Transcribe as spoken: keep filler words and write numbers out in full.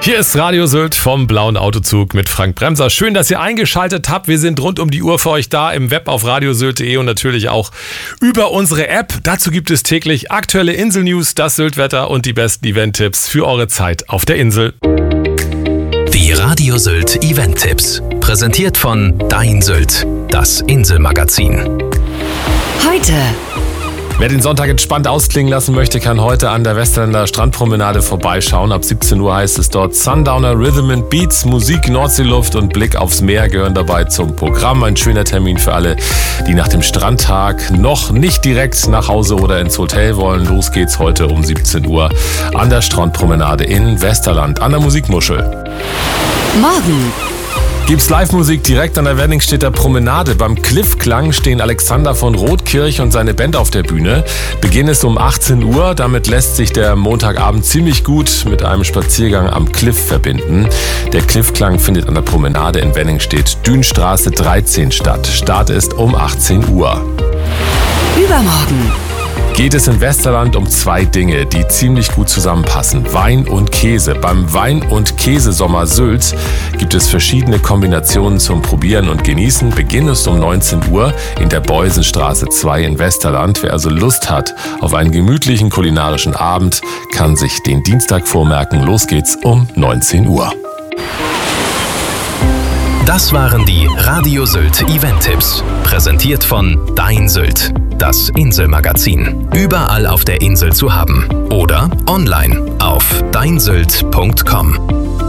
Hier ist Radio Sylt vom Blauen Autozug mit Frank Bremser. Schön, dass ihr eingeschaltet habt. Wir sind rund um die Uhr für euch da im Web auf radiosylt punkt de und natürlich auch über unsere App. Dazu gibt es täglich aktuelle Insel-News, das Sylt-Wetter und die besten Event-Tipps für eure Zeit auf der Insel. Die Radio Sylt Event-Tipps. Präsentiert von Dein Sylt, das Inselmagazin. Heute. Wer den Sonntag entspannt ausklingen lassen möchte, kann heute an der Westerländer Strandpromenade vorbeischauen. Ab siebzehn Uhr heißt es dort Sundowner Rhythm and Beats, Musik, Nordseeluft und Blick aufs Meer gehören dabei zum Programm. Ein schöner Termin für alle, die nach dem Strandtag noch nicht direkt nach Hause oder ins Hotel wollen. Los geht's heute um siebzehn Uhr an der Strandpromenade in Westerland an der Musikmuschel. Morgen Gibt's Live-Musik direkt an der Wenningstedter Promenade. Beim Cliff-Klang stehen Alexander von Rothkirch und seine Band auf der Bühne. Beginn ist um achtzehn Uhr. Damit lässt sich der Montagabend ziemlich gut mit einem Spaziergang am Cliff verbinden. Der Cliff-Klang findet an der Promenade in Wenningstedt, Dünstraße dreizehn statt. Start ist um achtzehn Uhr. Übermorgen Geht es in Westerland um zwei Dinge, die ziemlich gut zusammenpassen. Wein und Käse. Beim Wein- und Käsesommer Sylt gibt es verschiedene Kombinationen zum Probieren und Genießen. Beginn ist um neunzehn Uhr in der Beusenstraße zwei in Westerland. Wer also Lust hat auf einen gemütlichen kulinarischen Abend, kann sich den Dienstag vormerken. Los geht's um neunzehn Uhr. Das waren die Radio Sylt Event-Tipps. Präsentiert von Dein Sylt, das Inselmagazin. Überall auf der Insel zu haben. Oder online auf dein sylt punkt com.